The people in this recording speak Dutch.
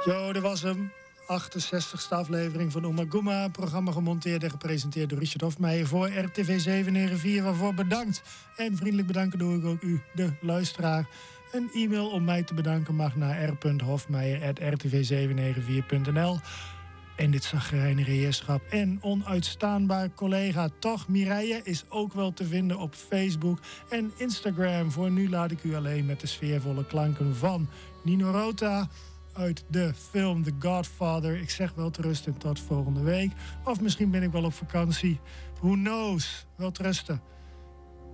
Yo, dit was hem. 68e aflevering van Oema Goema. Programma gemonteerd en gepresenteerd door Richard Hofmeijer voor RTV 794. Waarvoor bedankt. En vriendelijk bedanken doe ik ook u, de luisteraar. Een e-mail om mij te bedanken mag naar r.hofmeijer@rtv794.nl. En dit zagrijnige heerschap en onuitstaanbaar collega toch Mireille is ook wel te vinden op Facebook en Instagram. Voor nu laat ik u alleen met de sfeervolle klanken van Nino Rota uit de film The Godfather. Ik zeg wel te rusten tot volgende week. Of misschien ben ik wel op vakantie. Who knows? Wel te rusten.